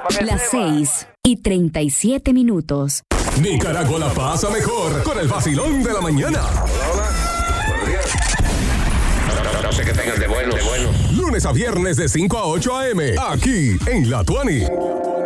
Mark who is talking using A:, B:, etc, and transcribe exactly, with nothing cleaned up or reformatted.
A: Las seis y treinta y siete minutos.
B: Nicaragua la pasa mejor con el vacilón de la mañana.
C: Hola, buenos días. No, no sé qué tengas de bueno, de bueno.
B: Lunes a viernes de cinco a ocho a eme, aquí en La Tuani.